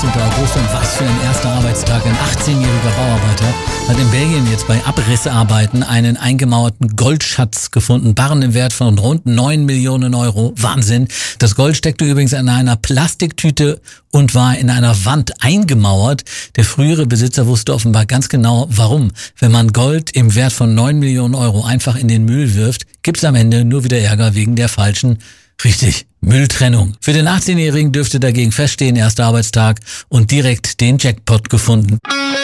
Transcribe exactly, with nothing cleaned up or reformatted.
sechzehnter August und was für ein erster Arbeitstag. Ein achtzehnjähriger Bauarbeiter hat in Belgien jetzt bei Abrissarbeiten einen eingemauerten Goldschatz gefunden. Barren im Wert von rund neun Millionen Euro. Wahnsinn. Das Gold steckte übrigens in einer Plastiktüte und war in einer Wand eingemauert. Der frühere Besitzer wusste offenbar ganz genau, warum. Wenn man Gold im Wert von neun Millionen Euro einfach in den Müll wirft, gibt's am Ende nur wieder Ärger wegen der falschen, richtig, Mülltrennung. Für den achtzehnjährigen dürfte dagegen feststehen, erster Arbeitstag und direkt den Jackpot gefunden.